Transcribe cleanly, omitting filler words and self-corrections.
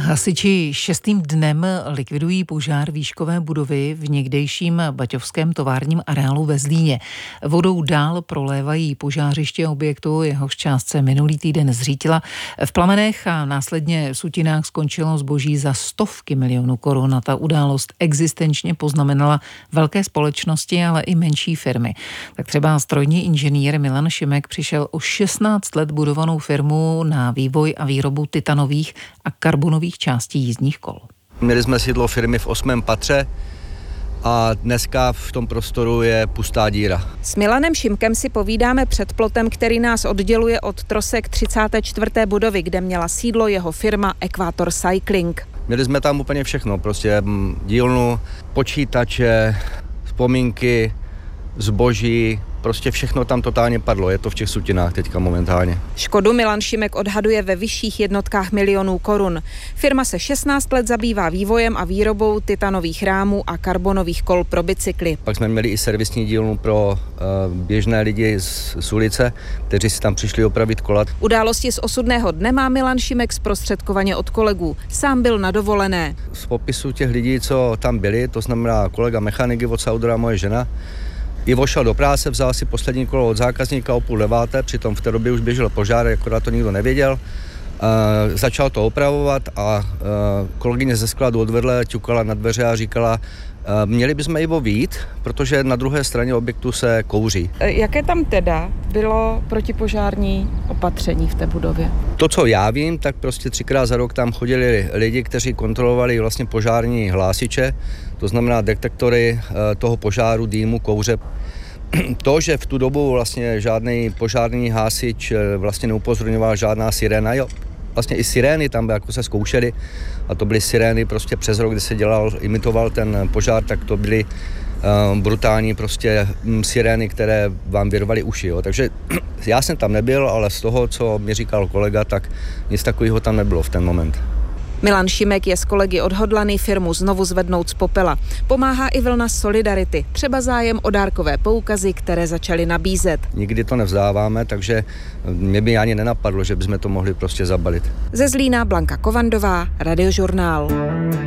Hasiči 6. dnem likvidují požár výškové budovy v někdejším baťovském továrním areálu ve Zlíně. Vodou dál prolévají požářiště objektu, jehož část se minulý týden zřítila. V plamenech a následně sutinách skončilo zboží za stovky milionů korun a ta událost existenčně poznamenala velké společnosti, ale i menší firmy. Tak třeba strojní inženýr Milan Šimek přišel o 16 let budovanou firmu na vývoj a výrobu titanových a karbonových částí jízdních kol. Měli jsme sídlo firmy v 8. patře a dneska v tom prostoru je pustá díra. S Milanem Šimkem si povídáme před plotem, který nás odděluje od trosek 34. budovy, kde měla sídlo jeho firma Equator Cycling. Měli jsme tam úplně všechno, prostě dílnu, počítače, vzpomínky, zboží, prostě všechno tam totálně padlo, je to v těch sutinách teďka momentálně. Škodu Milan Šimek odhaduje ve vyšších jednotkách milionů korun. Firma se 16 let zabývá vývojem a výrobou titanových rámů a karbonových kol pro bicykly. Pak jsme měli i servisní dílnu pro běžné lidi z ulice, kteří si tam přišli opravit kola. Události z osudného dne má Milan Šimek zprostředkovaně od kolegů. Sám byl na dovolené. Z popisu těch lidí, co tam byli, to znamená kolega mechaniky od Saudora, moje žena, Ivo šel do práce, vzal si poslední kolo od zákazníka o 8:30, přitom v té době už běžel požár, akorát to nikdo nevěděl. Začal to opravovat a kolegyně ze skladu odvedle ťukala na dveře a říkala, měli bychom Ivo vyjít, protože na druhé straně objektu se kouří. Jaké tam teda bylo protipožární opatření v té budově? To, co já vím, tak prostě 3krát za rok tam chodili lidi, kteří kontrolovali vlastně požární hlásiče, to znamená detektory toho požáru, dýmu, kouře. To, že v tu dobu vlastně žádný požární hasič vlastně neupozorňoval žádná siréna, jo, vlastně i sirény tam jako se zkoušely a to byly sirény prostě přes rok, kdy se imitoval ten požár, tak to byly brutální prostě sirény, které vám vyrvaly uši, jo. Takže já jsem tam nebyl, ale z toho, co mi říkal kolega, tak nic takového tam nebylo v ten moment. Milan Šimek je s kolegy odhodlaný firmu znovu zvednout z popela. Pomáhá i vlna solidarity, třeba zájem o dárkové poukazy, které začaly nabízet. Nikdy to nevzdáváme, takže mě by ani nenapadlo, že bychom to mohli prostě zabalit. Ze Zlína Blanka Kovandová, Radiožurnál.